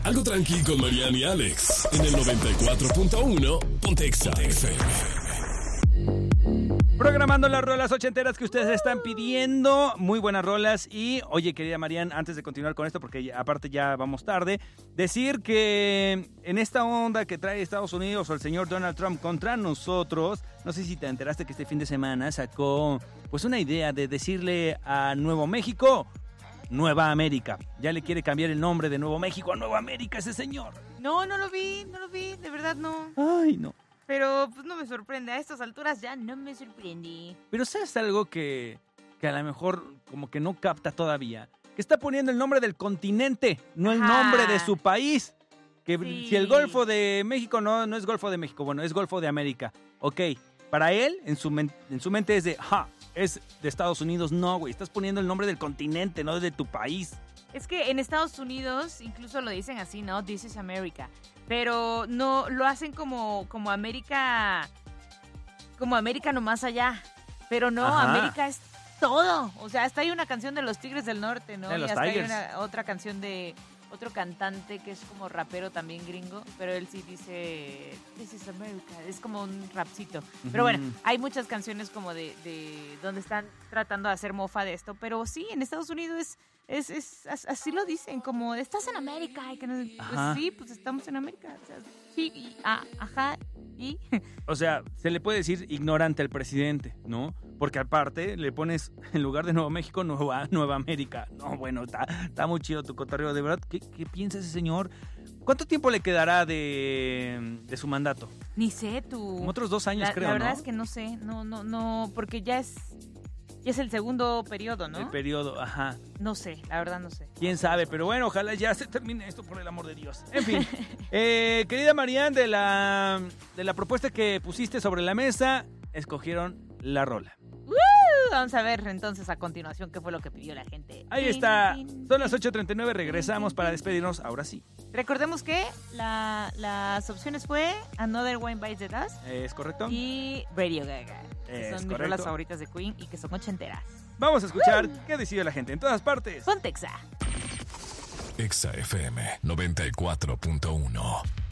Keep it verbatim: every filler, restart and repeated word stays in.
Algo tranqui con Mariana y Alex. En el noventa y cuatro punto uno, Ponte Exa F M. Programando las rolas ochenteras que ustedes están pidiendo. Muy buenas rolas. Y, oye, querida Marian, antes de continuar con esto, porque ya, aparte ya vamos tarde, decir que en esta onda que trae Estados Unidos o el señor Donald Trump contra nosotros, no sé si te enteraste que este fin de semana sacó pues una idea de decirle a Nuevo México Nueva América. Ya le quiere cambiar el nombre de Nuevo México a Nueva América ese señor. No, no lo vi, no lo vi, de verdad no. Ay, no. Pero pues no me sorprende, a estas alturas ya no me sorprende. Pero ¿sabes algo que, que a lo mejor como que no capta todavía? Que está poniendo el nombre del continente, no el Ajá. nombre de su país. Que Sí. si el Golfo de México no, no es Golfo de México, bueno, es Golfo de América. Ok, para él, en su, men- en su mente es de, ja, es de Estados Unidos. No, güey, estás poniendo el nombre del continente, no de tu país. Es que en Estados Unidos incluso lo dicen así, ¿no? This is America. Pero no, lo hacen como, como América, como América nomás allá. Pero no, Ajá. América es todo. O sea, hasta hay una canción de los Tigres del Norte, ¿no? De los y hasta Tigers. hay una, otra canción de otro cantante que es como rapero también gringo, pero él sí dice This is America. Es como un rapcito. Pero bueno, Ujú. hay muchas canciones como de, de donde están tratando de hacer mofa de esto. Pero sí, en Estados Unidos es... Es, es, as- así lo dicen, como, estás en América. Y que no- Ajá. pues sí, pues estamos en América. O sea, sí, y, ah, ajá, y... O sea, se le puede decir ignorante al presidente, ¿no? Porque aparte le pones, en lugar de Nuevo México, Nueva, Nueva América. No, bueno, está, está muy chido tu cotorreo. De verdad, ¿qué, qué piensa ese señor? ¿Cuánto tiempo le quedará de, de su mandato? Ni sé, tú... Como otros dos años, la, creo, La verdad ¿no? es que no sé, no, no, no, porque ya es... Ya es el segundo periodo, ¿no? El periodo, ajá. No sé, la verdad no sé. Quién sabe, pero bueno, ojalá ya se termine esto, por el amor de Dios. En fin, eh, querida Marian, de la, de la propuesta que pusiste sobre la mesa, escogieron la rola. ¡Woo! Vamos a ver entonces a continuación qué fue lo que pidió la gente. Ahí Tin, está, tin, son las tin. ocho treinta y nueve, regresamos para despedirnos, ahora sí. Recordemos que la, las opciones fue Another One Bites the Dust ¿Es correcto? y Radio Gaga. Que Es son mis correcto. rolas favoritas de Queen y que son ochenteras. Vamos a escuchar qué decide la gente en todas partes. Ponte Exa. Exa F M noventa y cuatro punto uno.